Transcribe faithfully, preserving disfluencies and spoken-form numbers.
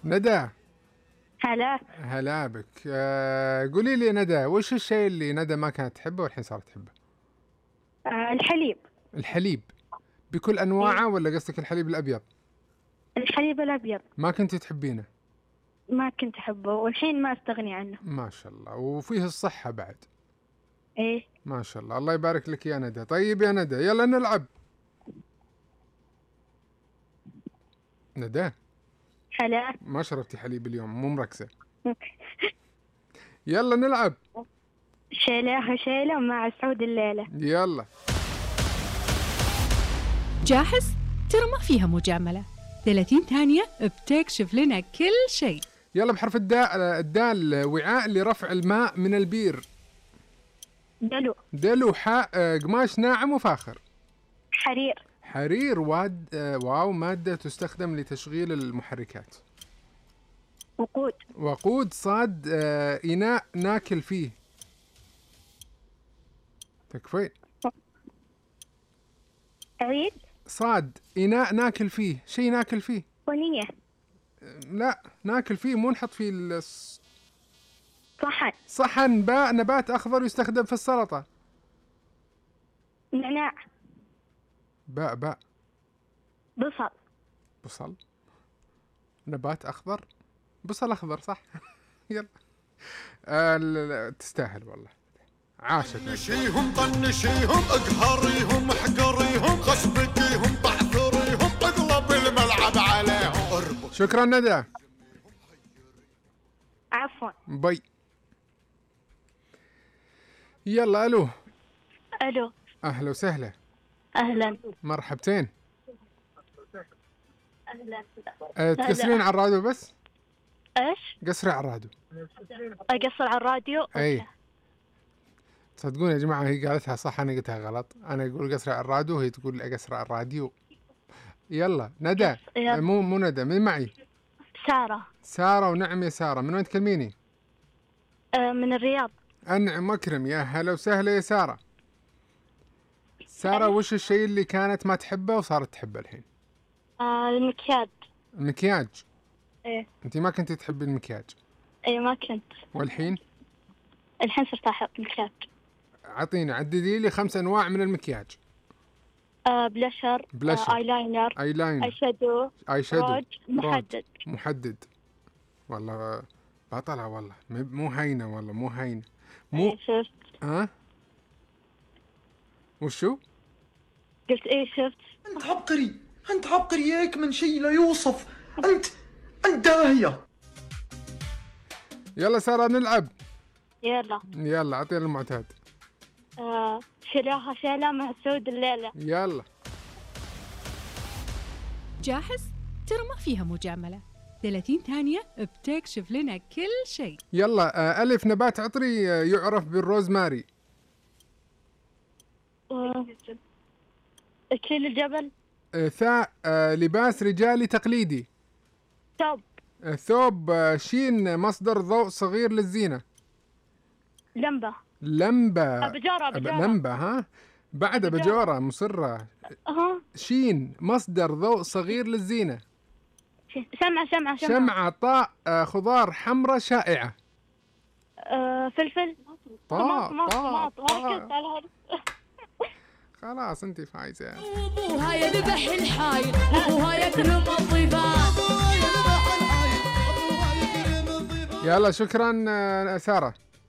ندى. هلا. هلا بك. آه قولي لي ندى، وش الشيء اللي ندى ما كانت تحبه والحين صارت تحبه؟ آه الحليب. الحليب بكل انواعه ولا قصدك الحليب الابيض؟ الحليب الابيض. ما كنت تحبينه؟ ما كنت احبه والحين ما استغني عنه. ما شاء الله، وفيه الصحة بعد. ايه ما شاء الله، الله يبارك لك يا ندى. طيب يا ندى يلا نلعب. ندى هلا. ما شربتي حليب اليوم، مو مركزة. يلا نلعب. شيلة شيلة مع سعود الليلة. يلا. جاهز؟ ترى ما فيها مجاملة. ثلاثين ثانية بتكشف لنا كل شيء. يلا بحرف الدال. الدال وعاء لرفع الماء من البير. دلو. دلو. حاء قماش ناعم وفاخر. حرير. حرير. واد واو مادة تستخدم لتشغيل المحركات. وقود. وقود. صاد إناء ناكل فيه. تكفين. عيد. صاد إناء ناكل فيه، شيء ناكل فيه. صينية. لا ناكل فيه مو نحط فيه الص... صحن. صحن. باء نبات أخضر يستخدم في السلطة. نعناع. باء باء. بصل. بصل. نبات أخضر. بصل أخضر صح. يلا. آه تستاهل والله. عاشت. طنشيهم طنشيهم اقهريهم احقريهم خشبكيهم بعثريهم اقلب الملعب عليهم اربط. شكرا ندى. عفوا. باي. يلا الو. الو. اهلا وسهلا. اهلا. مرحبتين. اهلا. أه تكسرين على الراديو بس. ايش؟ قصري على الراديو. اقصر على الراديو. اي تصدقون يا جماعة هي قالتها صح أنا قلتها غلط. أنا أقول قصري على الراديو وهي تقول أقصر على الراديو. يلا ندى. يلا. مو مو ندى، من معي؟ سارة. سارة. ونعم يا سارة، من وين تكلميني؟ آه من الرياض. أنعم أكرم، يا هلا وسهلا يا سارة. سارة وش الشيء اللي كانت ما تحبه وصارت تحبه الحين؟ آه المكياج. المكياج. ايه. أنت ما كنتي تحبي المكياج؟ ايه ما كنت. والحين؟ الحين صرت احب مكياج. عطيني عددي لي خمس أنواع من المكياج. آه بلاشر. بلاشر. آه ايلاينر. اي لاينر. اي شادو. اي شادو. روج. محدد. محدد. والله بطلة والله، مو هينة والله، مو هينة. مو ايه شفت. ها؟ وشو؟ قلت ايه شفت. انت عبقري، انت عبقري ياك من شيء لا يوصف. انت انت داهية. يلا سارة نلعب. يلا. يلا اعطينا المعتاد. آه شيلاها شيلة مع سعود الليلة. يلا. جاهز؟ ترى ما فيها مجاملة. ثلاثين ثانية بتكشف لنا كل شيء. يلا. آه ألف نبات عطري آه يعرف بالروزماري. آه اكليل الجبل. آه ثاء آه لباس رجالي تقليدي. ثوب. آه ثوب. آه شين مصدر ضوء صغير للزينة. لمبة. لمبة. أبجارة أبجارة. لمبة. ها بعد أبجارة مصرة. أها. شين مصدر ضوء صغير للزينة. شمعة شمعة شمعة. شمعة. طاء آه خضار حمراء شائعة. آه فلفل. طاء طماط طاء طماط طاء. طماط. خلاص انت فايزة. ابوها يذبح الحايل ابوها يكرم الضيفان. يلا شكرا آه، سارة.